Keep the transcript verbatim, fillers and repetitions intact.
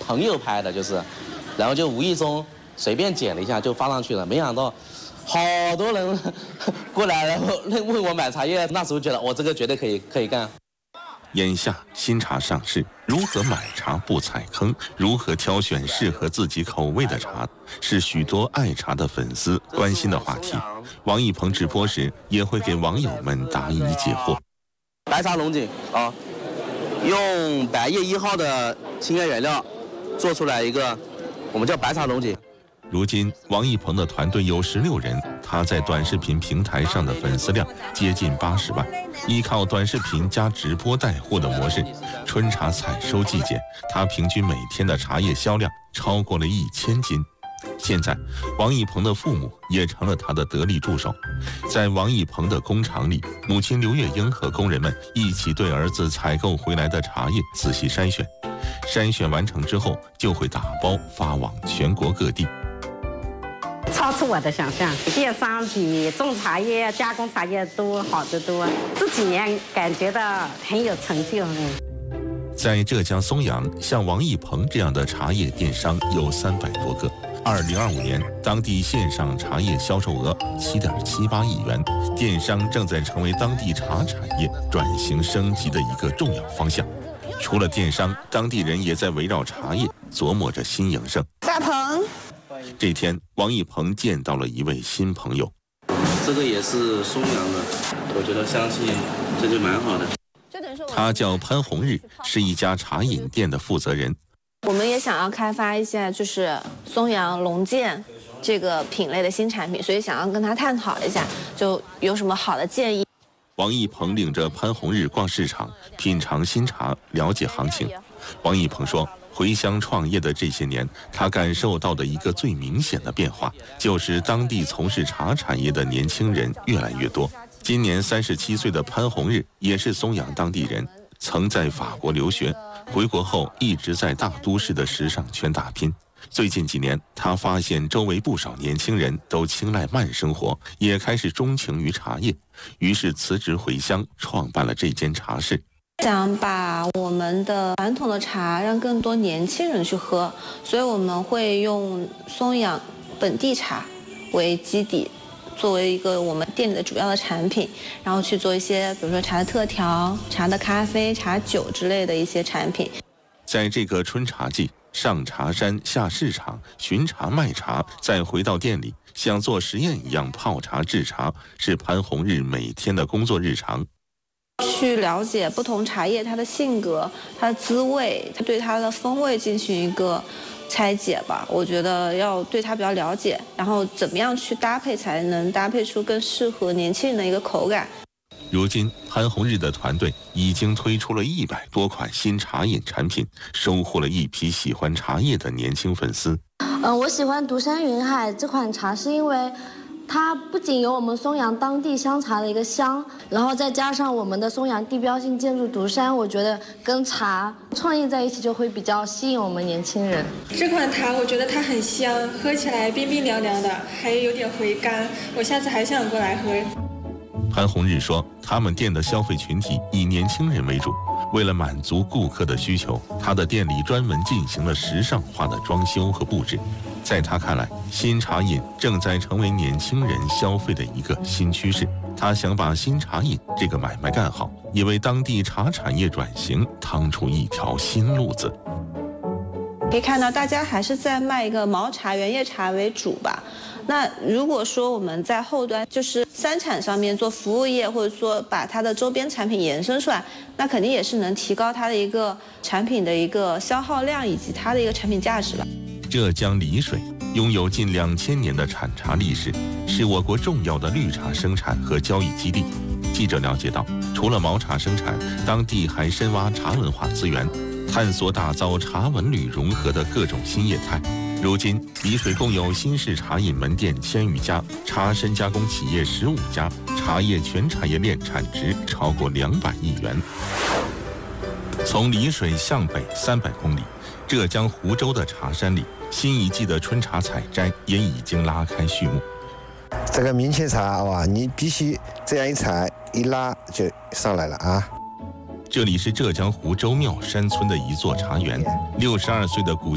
朋友拍的，就是，然后就无意中随便剪了一下就发上去了，没想到好多人过来，然后问我买茶叶，那时候觉得我这个绝对可以可以干。 眼下新茶上市，如何买茶不踩坑，如何挑选适合自己口味的茶，是许多爱茶的粉丝关心的话题。王一鹏直播时也会给网友们答疑解惑。 白茶龙井啊，用白叶一号的青叶原料做出来一个，我们叫白茶龙井。 如今，王一鹏的团队有十六人，他在短视频平台上的粉丝量接近八十万。依靠短视频加直播带货的模式，春茶采收季节，他平均每天的茶叶销量超过了一千斤。现在，王一鹏的父母也成了他的得力助手。在王一鹏的工厂里，母亲刘月英和工人们一起对儿子采购回来的茶叶仔细筛选，筛选完成之后就会打包发往全国各地。 超出我的想象，电商比种茶叶、加工茶叶都好得多。这几年感觉到很有成就。 在浙江松阳，像王一鹏这样的茶叶电商有三百多个。二零二五年，当地线上茶叶销售额七点七八亿元，电商正在成为当地茶产业转型升级的一个重要方向。除了电商，当地人也在围绕茶叶琢磨着新营生。 大鹏。 这天，王一鹏见到了一位新朋友。 这个也是松阳的，我觉得香气这就蛮好的。 他叫潘红日，是一家茶饮店的负责人。 我们也想要开发一下，就是松阳龙剑这个品类的新产品，所以想要跟他探讨一下，就有什么好的建议。 王一鹏领着潘红日逛市场，品尝新茶，了解行情。王一鹏说，回乡创业的这些年，他感受到的一个最明显的变化，就是当地从事茶产业的年轻人越来越多。今年三十七岁的潘红日也是松阳当地人，曾在法国留学，回国后一直在大都市的时尚圈打拼。最近几年，他发现周围不少年轻人都青睐慢生活，也开始钟情于茶叶，于是辞职回乡，创办了这间茶室。 想把我们的传统的茶让更多年轻人去喝，所以我们会用松阳本地茶为基底，作为一个我们店里的主要的产品，然后去做一些比如说茶的特调、茶的咖啡、茶酒之类的一些产品。 在这个春茶季，上茶山下市场，巡茶卖茶，再回到店里，像做实验一样泡茶制茶，是潘红日每天的工作日常。 去了解不同茶叶它的性格、它的滋味，对它的风味进行一个拆解吧。我觉得要对它比较了解，然后怎么样去搭配才能搭配出更适合年轻人的一个口感。 如今，潘红日的团队已经推出了一百多款新茶饮产品，收获了一批喜欢茶叶的年轻粉丝。 嗯、呃，我喜欢独山云海这款茶，是因为它不仅有我们松阳当地香茶的一个香，然后再加上我们的松阳地标性建筑独山，我觉得跟茶创意在一起就会比较吸引我们年轻人。 这款茶我觉得它很香，喝起来冰冰凉凉的，还有点回甘，我下次还想过来喝。 潘红日说，他们店的消费群体以年轻人为主，为了满足顾客的需求，他的店里专门进行了时尚化的装修和布置。在他看来，新茶饮正在成为年轻人消费的一个新趋势。他想把新茶饮这个买卖干好，也为当地茶产业转型趟出一条新路子。 可以看到，大家还是在卖一个毛茶、原叶茶为主吧。那如果说我们在后端就是三产上面做服务业，或者说把它的周边产品延伸出来，那肯定也是能提高它的一个产品的一个消耗量以及它的一个产品价值了。 浙江丽水拥有近两千年的产茶历史，是我国重要的绿茶生产和交易基地。记者了解到，除了毛茶生产，当地还深挖茶文化资源，探索打造茶文旅融合的各种新业态。如今，丽水共有新式茶饮门店千余家，茶深加工企业十五家，茶叶全产业链产值超过两百亿元。从丽水向北三百公里，浙江湖州的茶山里，新一季的春茶采摘也已经拉开序幕。 这个明前茶哇，你必须这样一采一拉就上来了啊！ 这里是浙江湖州庙山村的一座茶园，六十二岁的古